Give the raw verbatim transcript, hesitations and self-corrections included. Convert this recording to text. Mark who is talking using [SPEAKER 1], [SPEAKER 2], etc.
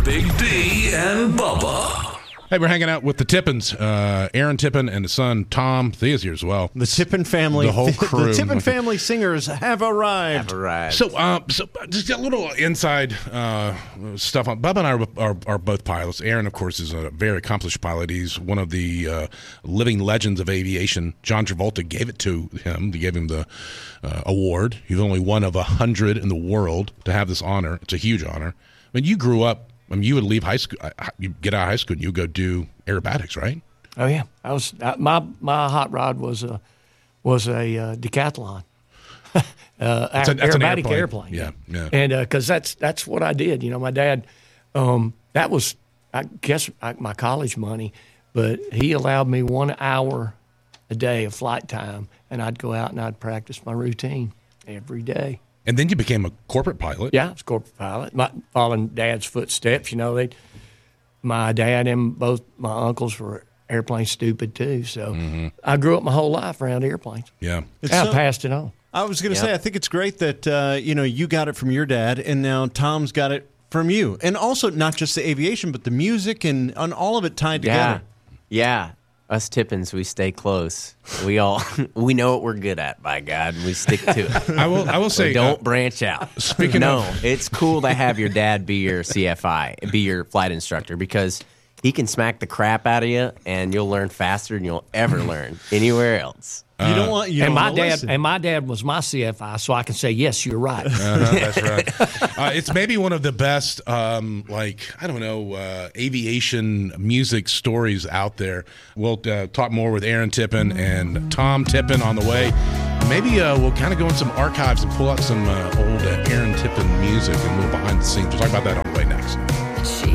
[SPEAKER 1] Big D and Bubba.
[SPEAKER 2] Hey, we're hanging out with the Tippins, uh, Aaron Tippin and his son Tom. Thea's here as well.
[SPEAKER 3] The Tippin family,
[SPEAKER 2] the whole crew.
[SPEAKER 3] The Tippin family singers have arrived.
[SPEAKER 4] Have arrived.
[SPEAKER 2] So, uh, so just a little inside uh, stuff. On Bubba and I are, are, are both pilots. Aaron, of course, is a very accomplished pilot. He's one of the uh, living legends of aviation. John Travolta gave it to him. They gave him the uh, award. He's only one of a hundred in the world to have this honor. It's a huge honor. I mean, you grew up. I mean, you would leave high school, you get out of high school, and you go do aerobatics, right?
[SPEAKER 5] Oh yeah, I was uh, my my hot rod was a was a uh, decathlon, uh,
[SPEAKER 2] that's a, that's
[SPEAKER 5] aerobatic
[SPEAKER 2] airplane.
[SPEAKER 5] airplane.
[SPEAKER 2] Yeah, yeah.
[SPEAKER 5] And because uh, that's that's what I did. You know, my dad, um, that was I guess I, my college money, but he allowed me one hour a day of flight time, and I'd go out and I'd practice my routine every day.
[SPEAKER 2] And then you became a corporate pilot.
[SPEAKER 5] Yeah, I was a corporate pilot. My, following Dad's footsteps, you know, they, my dad and both my uncles were airplane stupid too. So mm-hmm. I grew up my whole life around airplanes.
[SPEAKER 2] Yeah,
[SPEAKER 3] It's
[SPEAKER 5] I
[SPEAKER 3] so-
[SPEAKER 5] passed it on.
[SPEAKER 3] I was going to
[SPEAKER 4] Yep.
[SPEAKER 3] say, I think it's great that uh, you know you got it from your dad, and now Tom's got it from you, and also not just the aviation, but the music and, and all of it tied
[SPEAKER 4] Yeah.
[SPEAKER 3] together.
[SPEAKER 4] Yeah. Us Tippins, we stay close. We all we know what we're good at, by God, and we stick to it.
[SPEAKER 2] I will. I will say,
[SPEAKER 4] We don't
[SPEAKER 2] uh,
[SPEAKER 4] branch out.
[SPEAKER 2] speaking
[SPEAKER 4] no,
[SPEAKER 2] of-
[SPEAKER 4] it's cool to have your dad be your C F I, be your flight instructor, because he can smack the crap out of you, and you'll learn faster than you'll ever learn anywhere else.
[SPEAKER 3] You don't want you
[SPEAKER 5] and
[SPEAKER 3] don't
[SPEAKER 5] my
[SPEAKER 3] wanna
[SPEAKER 5] dad
[SPEAKER 3] listen.
[SPEAKER 5] and my dad was my C F I, so I can say yes, you're right.
[SPEAKER 2] Uh-huh, that's right. Uh, it's maybe one of the best, um, like, I don't know, uh, aviation music stories out there. We'll uh, talk more with Aaron Tippin and Tom Tippin on the way. Maybe uh, we'll kind of go in some archives and pull out some uh, old uh, Aaron Tippin music and a little behind the scenes. We'll talk about that on the way next.